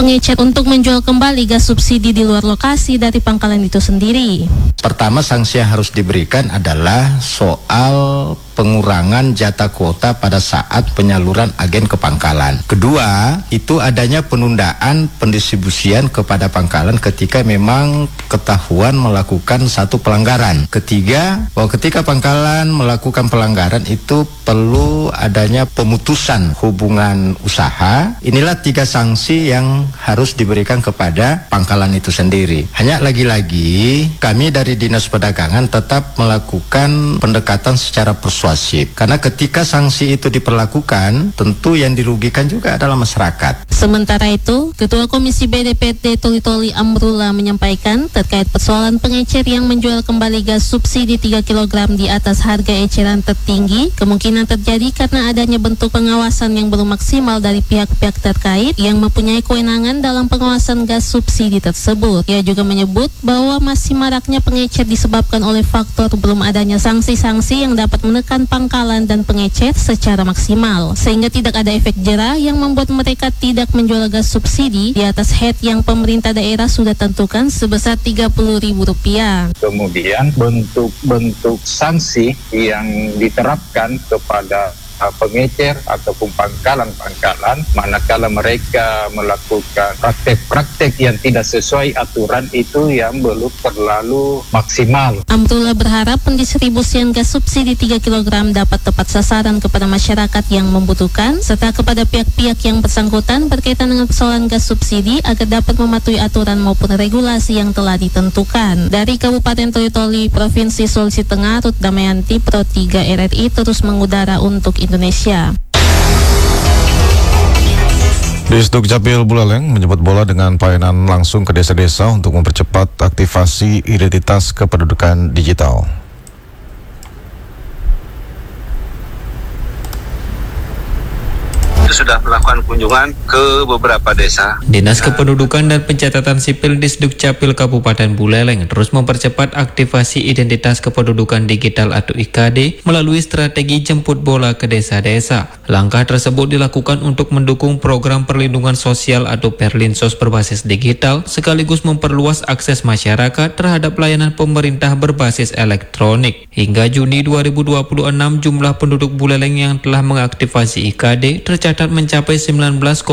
pengecer untuk menjual kembali gas subsidi di luar lokasi dari pangkalan itu sendiri. Pertama, sanksi yang harus diberikan adalah soal pengurangan jatah kuota pada saat penyaluran agen ke pangkalan. Kedua, itu adanya penundaan pendistribusian kepada pangkalan ketika memang ketahuan melakukan satu pelanggaran. Ketiga, bahwa ketika pangkalan melakukan pelanggaran itu perlu adanya pemutusan hubungan usaha. Inilah 3 sanksi yang harus diberikan kepada pangkalan itu sendiri. Hanya lagi-lagi kami dari Dinas Perdagangan tetap melakukan pendekatan secara persuasif. Karena ketika sanksi itu diperlakukan, tentu yang dirugikan juga adalah masyarakat. Sementara itu, Ketua Komisi BDPT Toli-Toli Amrullah menyampaikan terkait persoalan pengecer yang menjual kembali gas subsidi 3 kg di atas harga eceran tertinggi, kemungkinan terjadi karena adanya bentuk pengawasan yang belum maksimal dari pihak-pihak terkait yang mempunyai kewenangan dalam pengawasan gas subsidi tersebut. Ia juga menyebut bahwa masih maraknya pengecer disebabkan oleh faktor belum adanya sanksi-sanksi yang dapat menekan pangkalan dan pengecer secara maksimal, sehingga tidak ada efek jera yang membuat mereka tidak menjual gas subsidi di atas head yang pemerintah daerah sudah tentukan sebesar Rp30.000. Kemudian bentuk-bentuk sanksi yang diterapkan kepada pengecer ataupun pangkalan-pangkalan manakala mereka melakukan praktek-praktek yang tidak sesuai aturan itu yang belum terlalu maksimal. Amrullah berharap pendistribusian gas subsidi 3 kg dapat tepat sasaran kepada masyarakat yang membutuhkan serta kepada pihak-pihak yang bersangkutan berkaitan dengan persoalan gas subsidi agar dapat mematuhi aturan maupun regulasi yang telah ditentukan. Dari Kabupaten Toli-Toli, Provinsi Sulawesi Tengah, Ruth Damayanti, Pro 3 RRI terus mengudara untuk Indonesia. Disduk Capil Buleleng menyebut bola dengan pelayanan langsung ke desa-desa untuk mempercepat aktivasi identitas kependudukan digital. Sudah melakukan kunjungan ke beberapa desa. Dinas Kependudukan dan Pencatatan Sipil Disduk Capil Kabupaten Buleleng terus mempercepat aktivasi identitas kependudukan digital atau IKD melalui strategi jemput bola ke desa-desa. Langkah tersebut dilakukan untuk mendukung program perlindungan sosial atau Perlinsos berbasis digital sekaligus memperluas akses masyarakat terhadap layanan pemerintah berbasis elektronik. Hingga Juni 2026 jumlah penduduk Buleleng yang telah mengaktifasi IKD tercatat mencapai 19,05%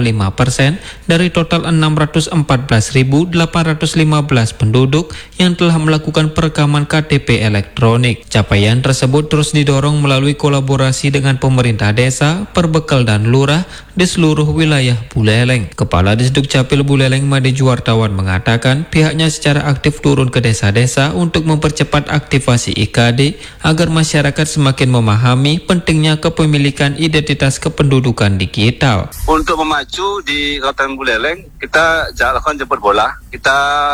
dari total 614.815 penduduk yang telah melakukan perekaman KTP elektronik. Capaian tersebut terus didorong melalui kolaborasi dengan pemerintah desa, perbekal dan lurah di seluruh wilayah Buleleng. Kepala Disduk Capil Buleleng Made Juwartawan mengatakan pihaknya secara aktif turun ke desa-desa untuk mempercepat aktivasi IKD agar masyarakat semakin memahami pentingnya kepemilikan identitas kependudukan digital. Untuk memacu di Kabupaten Buleleng, kita lakukan jemput bola. Kita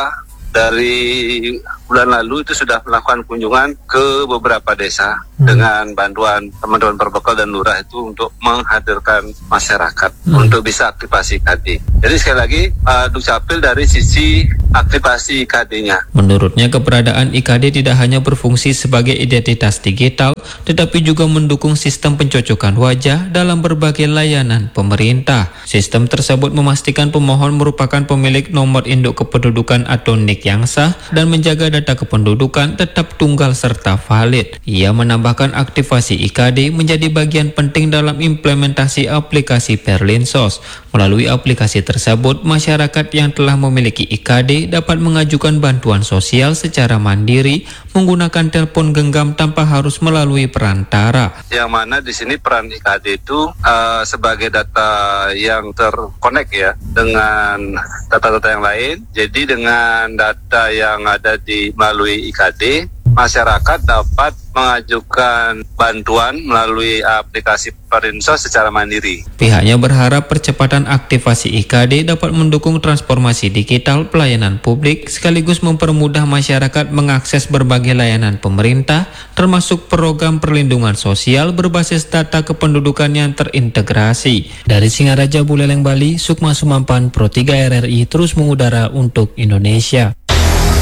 dari bulan lalu itu sudah melakukan kunjungan ke beberapa desa dengan bantuan teman-teman perbekal dan lurah itu untuk menghadirkan masyarakat untuk bisa aktivasi KD. Jadi sekali lagi Dukcapil dari sisi aktivasi KD-nya. Menurutnya keberadaan IKD tidak hanya berfungsi sebagai identitas digital, tetapi juga mendukung sistem pencocokan wajah dalam berbagai layanan pemerintah. Sistem tersebut memastikan pemohon merupakan pemilik nomor induk kependudukan atau NIK yang sah dan menjaga data kependudukan tetap tunggal serta valid. Ia menambahkan aktivasi IKD menjadi bagian penting dalam implementasi aplikasi Perlinsos. Melalui aplikasi tersebut, masyarakat yang telah memiliki IKD dapat mengajukan bantuan sosial secara mandiri menggunakan telepon genggam tanpa harus melalui perantara. Yang mana di sini peran IKD itu sebagai data yang terkonek ya dengan data-data yang lain. Jadi dengan data yang ada di melalui IKD, masyarakat dapat mengajukan bantuan melalui aplikasi Perlinsos secara mandiri. Pihaknya berharap percepatan aktivasi IKD dapat mendukung transformasi digital pelayanan publik sekaligus mempermudah masyarakat mengakses berbagai layanan pemerintah termasuk program perlindungan sosial berbasis data kependudukan yang terintegrasi. Dari Singaraja, Buleleng, Bali, Sukma Sumampan, Pro 3 RRI terus mengudara untuk Indonesia.